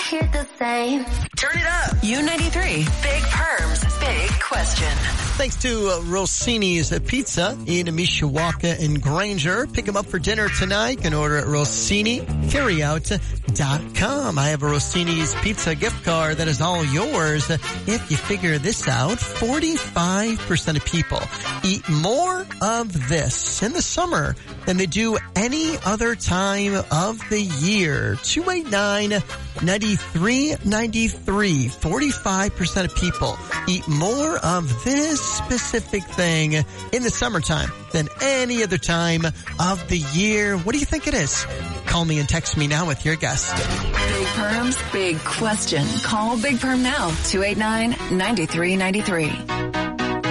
hit the same. Turn it up. U93. Big Perm's Big Question. Thanks to Rossini's Pizza in Mishawaka and Granger. Pick them up for dinner tonight. You can order at RossiniCarryout.com. I have a Rossini's Pizza gift card that is all yours. If you figure this out, 45% of people eat more of this in the summer than they do any other time of the year. 289-9393. 45% of people eat more of this specific thing in the summertime than any other time of the year. What do you think it is? Call me and text me now with your guess. Big Perm's Big Question. Call Big Perm now. 289-9393.